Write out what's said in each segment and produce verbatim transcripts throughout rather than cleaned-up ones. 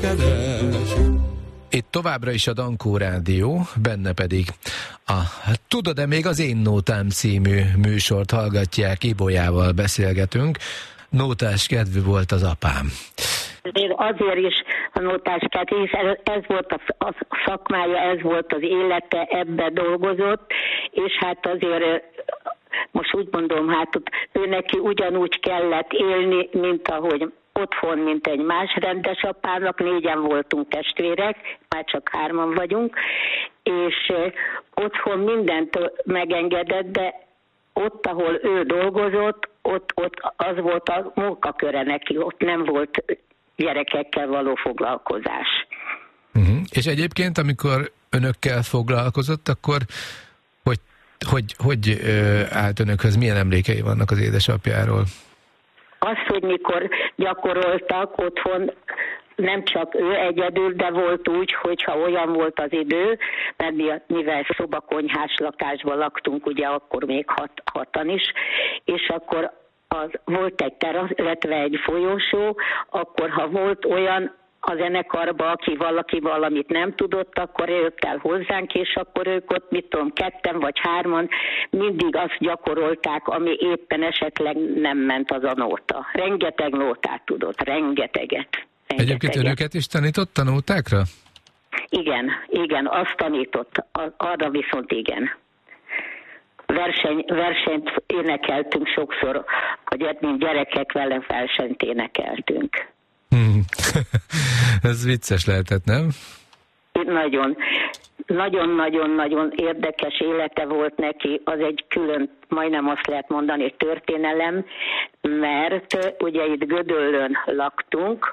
keres. Itt továbbra is a Dankó Rádió, benne pedig a Tudod-e még az én nótám című műsort hallgatják, Ibolyával beszélgetünk. Nótás kedvű volt az apám. Azért is a nótás kedvű, hiszen ez volt a, a szakmája, ez volt az élete, ebbe dolgozott, és hát azért most úgy mondom, hát ő neki ugyanúgy kellett élni, mint ahogy otthon, mint egy más rendes apának, négyen voltunk testvérek, már csak hárman vagyunk, és otthon mindent megengedett, de ott, ahol ő dolgozott, ott, ott az volt a munkaköre neki, ott nem volt gyerekekkel való foglalkozás. Uh-huh. És egyébként, amikor önökkel foglalkozott, akkor hogy, hogy, hogy ö, állt önökhöz, milyen emlékei vannak az édesapjáról? Az, hogy mikor gyakoroltak otthon, nem csak ő egyedül, de volt úgy, hogyha olyan volt az idő, mert mi, mivel szobakonyhás lakásban laktunk, ugye akkor még hat, hatan is, és akkor az, volt egy terasz, illetve egy folyosó, akkor ha volt olyan a zenekarba, aki valaki valamit nem tudott, akkor jött el hozzánk, és akkor ők ott, mit tudom, ketten vagy hárman mindig azt gyakorolták, ami éppen esetleg nem ment az a nóta. Rengeteg nótát tudott, rengeteget. rengeteget. Egyébként önöket is tanított a nótákra? Igen, igen, azt tanított, arra viszont igen. Verseny, versenyt énekeltünk sokszor, hogy mint gyerekek vele versenyt énekeltünk. Hmm. Ez vicces lehetett, nem? Nagyon, nagyon-nagyon-nagyon érdekes élete volt neki, az egy külön, majdnem azt lehet mondani, történelem, mert ugye itt Gödöllőn laktunk,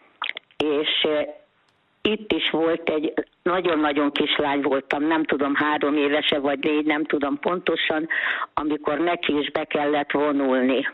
és itt is volt egy, nagyon-nagyon kislány voltam, nem tudom, három évese vagy négy, nem tudom pontosan, amikor neki is be kellett vonulni.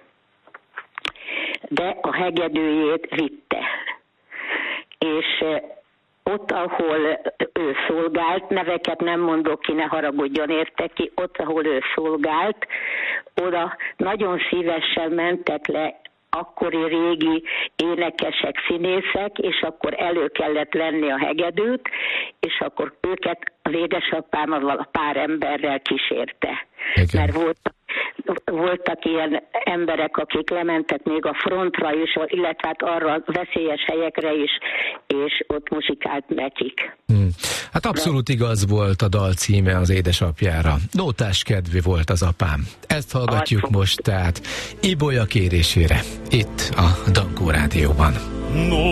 De a hegedűjét vitte. És ott, ahol ő szolgált, neveket nem mondok ki, ne haragudjon érte ki, ott, ahol ő szolgált, oda nagyon szívesen mentek le akkori régi énekesek, színészek, és akkor elő kellett venni a hegedűt, és akkor őket az édesapámmal pár emberrel kísérte. Igen. Mert voltak, voltak ilyen emberek, akik lementek még a frontra is, illetve hát arra a veszélyes helyekre is, és ott muzsikált nekik. Hmm. Hát abszolút igaz volt a dal címe az édesapjára. Nótás kedvű volt az apám. Ezt hallgatjuk Arra. most, tehát Ibolya kérésére, itt a Dankó Rádióban. No.